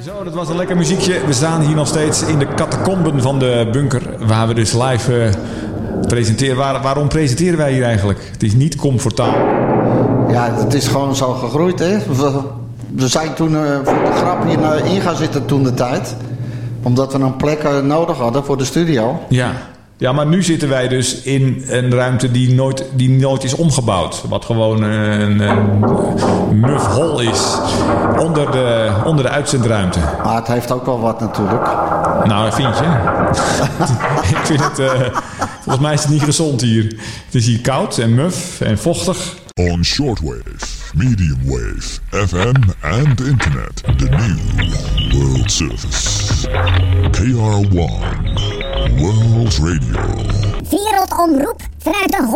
Zo, dat was een lekker muziekje. We staan hier nog steeds in de catacomben van de bunker, waar we dus live presenteren. Waarom presenteren wij hier eigenlijk? Het is niet comfortabel. Ja, het is gewoon zo gegroeid, hè. We zijn toen voor de grap hier in gaan zitten toen de tijd. Omdat we een plek nodig hadden voor de studio. Ja, maar nu zitten wij dus in een ruimte die nooit is omgebouwd. Wat gewoon een muf hol is onder de uitzendruimte. Maar het heeft ook wel wat natuurlijk. Nou, vind je? Ik vind het... volgens mij is het niet gezond hier. Het is hier koud en muf en vochtig. On shortwave, medium wave, FM and internet. The new world service. KR1 World Radio. Wereldomroep vanuit de